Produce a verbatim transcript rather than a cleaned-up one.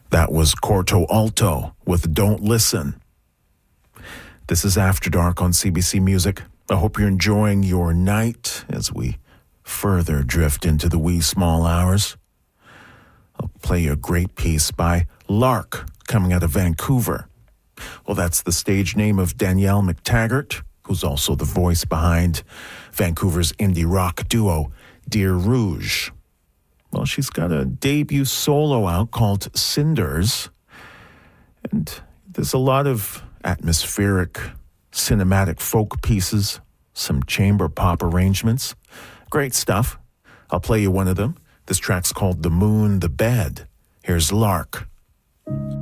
That was Corto Alto with Don't Listen. This is After Dark on C B C Music. I hope you're enjoying your night as we further drift into the wee small hours. I'll play you a great piece by Lark, coming out of Vancouver. Well, that's the stage name of Danielle McTaggart, who's also the voice behind Vancouver's indie rock duo, Dear Rouge. Well, she's got a debut solo out called Cinders, and there's a lot of atmospheric, cinematic folk pieces, some chamber pop arrangements. Great stuff. I'll play you one of them. This track's called The Moon, the Bed. Here's Lark.